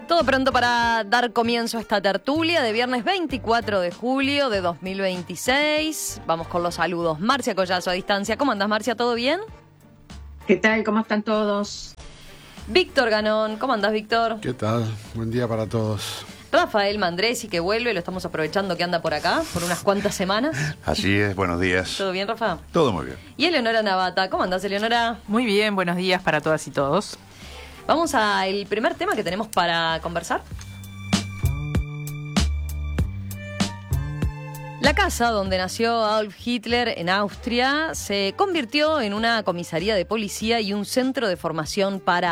Todo pronto para dar comienzo a esta tertulia de viernes 24 de julio de 2026. Vamos con los saludos. Marcia Collazo a distancia. ¿Cómo andás, Marcia? ¿Todo bien? ¿Qué tal? ¿Cómo están todos? Víctor Ganón. ¿Cómo andás, Víctor? ¿Qué tal? Buen día para todos. Rafael Mandresi, que vuelve, lo estamos aprovechando que anda por acá por unas cuantas semanas. Así es, buenos días. ¿Todo bien, Rafa? Todo muy bien. Y Eleonora Navata. ¿Cómo andás, Eleonora? Muy bien, buenos días para todas y todos. Vamos al primer tema que tenemos para conversar. La casa donde nació Adolf Hitler en Austria se convirtió en una comisaría de policía y un centro de formación para